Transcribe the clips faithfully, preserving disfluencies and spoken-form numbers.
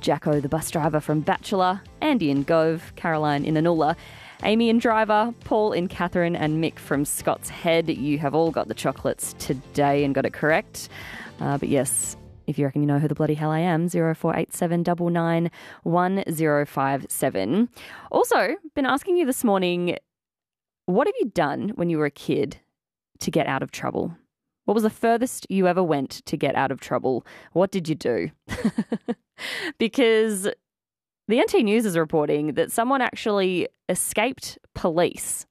Jacko, the bus driver from Bachelor, Andy in Gove, Caroline in Anula, Amy in Driver, Paul in Catherine, and Mick from Scott's Head. You have all got the chocolates today and got it correct. Uh, but yes, if you reckon you know who the bloody hell I am, zero four eight seven nine nine one zero five seven. Also, been asking you this morning, what have you done when you were a kid to get out of trouble? What was the furthest you ever went to get out of trouble? What did you do? Because the N T News is reporting that someone actually escaped police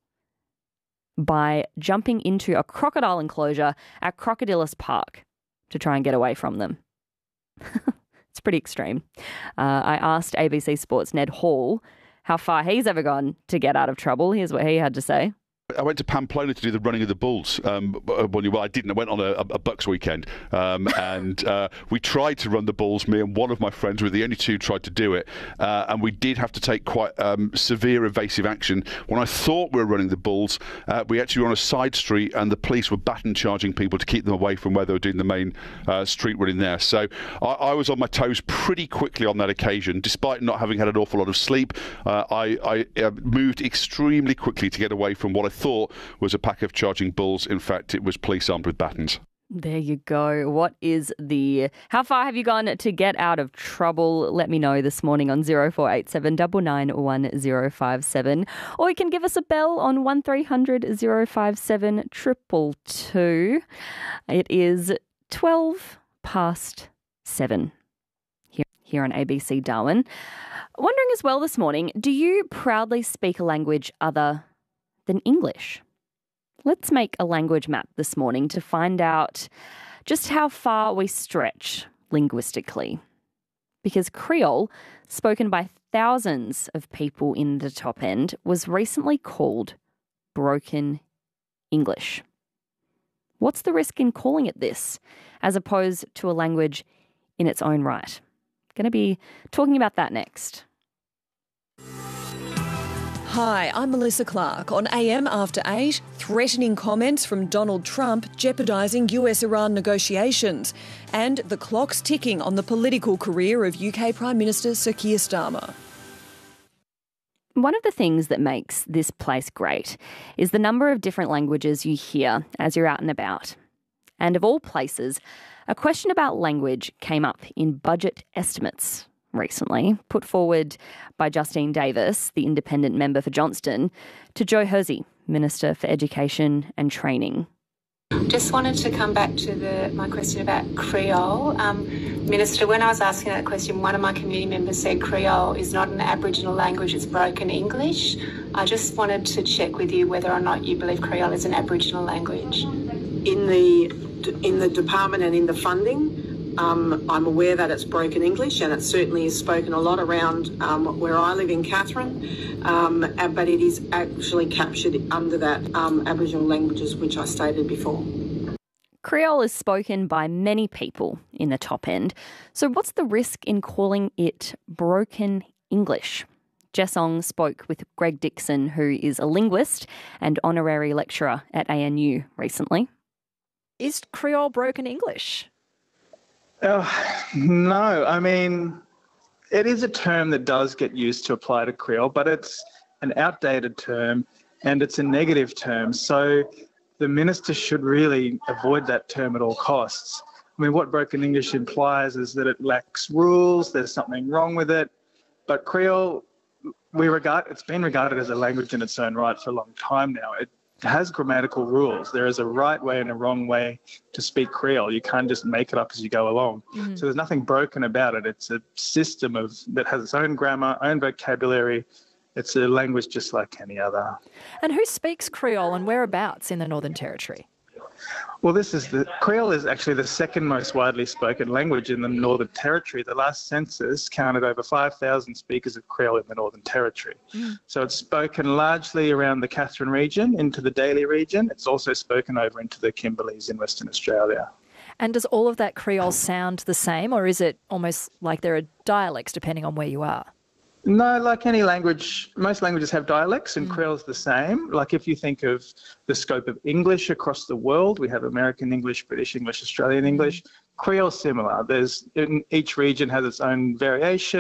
by jumping into a crocodile enclosure at Crocodilus Park to try and get away from them. It's pretty extreme. Uh, I asked A B C Sports' Ned Hall how far he's ever gone to get out of trouble. Here's what he had to say. I went to Pamplona to do the running of the bulls. Um, well, I didn't. I went on a, a Bucks weekend, um, and uh, we tried to run the bulls. Me and one of my friends were the only two who tried to do it, uh, and we did have to take quite um, severe evasive action. When I thought we were running the bulls, uh, we actually were on a side street, and the police were baton charging people to keep them away from where they were doing the main uh, street running there. So I, I was on my toes pretty quickly on that occasion, despite not having had an awful lot of sleep. Uh, I, I uh, moved extremely quickly to get away from what I thought was a pack of charging bulls. In fact, it was police armed with batons. There you go. What is the... How far have you gone to get out of trouble? Let me know this morning on zero four eight seven nine nine one zero five seven. Or you can give us a bell on one three hundred oh five seven two two two. It is twelve past seven here, here on A B C Darwin. Wondering as well this morning, do you proudly speak a language other than English? Let's make a language map this morning to find out just how far we stretch linguistically. Because Creole, spoken by thousands of people in the top end, was recently called broken English. What's the risk in calling it this, as opposed to a language in its own right? Going to be talking about that next. Hi, I'm Melissa Clark. On A M After eight, threatening comments from Donald Trump jeopardising U S Iran negotiations, and the clock's ticking on the political career of U K Prime Minister Sir Keir Starmer. One of the things that makes this place great is the number of different languages you hear as you're out and about. And of all places, a question about language came up in budget estimates recently, put forward by Justine Davis, the independent member for Johnston, to Joe Hersey, Minister for Education and Training. Just wanted to come back to the, my question about Creole. Um, Minister, when I was asking that question, one of my community members said Creole is not an Aboriginal language, it's broken English. I just wanted to check with you whether or not you believe Creole is an Aboriginal language. In the, in the department and in the funding, Um, I'm aware that it's broken English, and it certainly is spoken a lot around um, where I live in Katherine, um, but it is actually captured under that um, Aboriginal languages, which I stated before. Creole is spoken by many people in the top end. So what's the risk in calling it broken English? Jess Ong spoke with Greg Dixon, who is a linguist and honorary lecturer at A N U recently. Is Creole broken English? Oh, no, I mean, it is a term that does get used to apply to Creole, but it's an outdated term and it's a negative term. So the minister should really avoid that term at all costs. I mean, what broken English implies is that it lacks rules, there's something wrong with it. But Creole, we regard, it's been regarded as a language in its own right for a long time now. It has grammatical rules. There is a right way and a wrong way to speak Creole. You can't just make it up as you go along. Mm-hmm. So there's nothing broken about it. It's a system of that has its own grammar, own vocabulary. It's a language just like any other. And who speaks Creole and whereabouts in the Northern Territory? Well, this is the Creole is actually the second most widely spoken language in the Northern Territory. The last census counted over five thousand speakers of Creole in the Northern Territory. Mm. So it's spoken largely around the Katherine region, into the Daly region. It's also spoken over into the Kimberleys in Western Australia. And does all of that Creole sound the same, or is it almost like there are dialects depending on where you are? No, like any language, most languages have dialects, and mm. Creole's the same. Like if you think of the scope of English across the world, we have American English, British English, Australian English. Creole's similar. There's in, each region has its own variation.